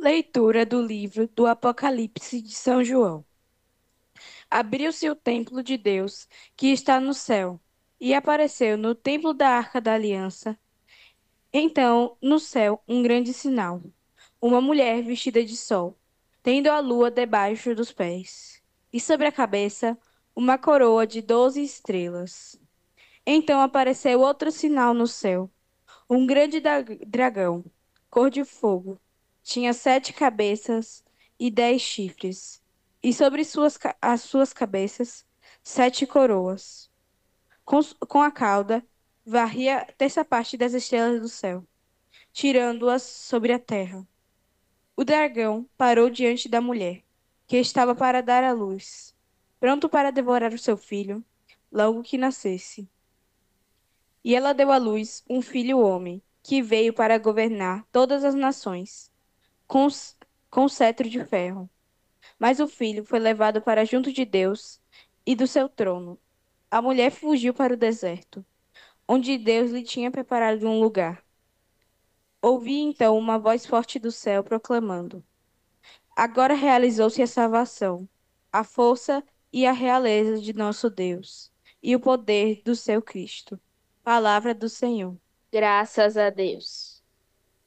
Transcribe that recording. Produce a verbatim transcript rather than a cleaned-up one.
Leitura do livro do Apocalipse de São João. Abriu-se o templo de Deus, que está no céu, e apareceu no templo da Arca da Aliança. Então, no céu, um grande sinal: uma mulher vestida de sol, tendo a lua debaixo dos pés, e sobre a cabeça uma coroa de doze estrelas. Então apareceu outro sinal no céu: um grande da- dragão, cor de fogo. Tinha sete cabeças e dez chifres, e sobre suas, ca- as suas cabeças sete coroas. Com, s- com a cauda, varria a terça parte das estrelas do céu, tirando-as sobre a terra. O dragão parou diante da mulher, que estava para dar à luz, pronto para devorar o seu filho, logo que nascesse. E ela deu à luz um filho homem, que veio para governar todas as nações, com, s- com cetro de ferro. Mas o filho foi levado para junto de Deus e do seu trono. A mulher fugiu para o deserto, onde Deus lhe tinha preparado um lugar. Ouvi então uma voz forte do céu proclamando: Agora realizou-se a salvação, a força e a realeza de nosso Deus, e o poder do seu Cristo. Palavra do Senhor. Graças a Deus.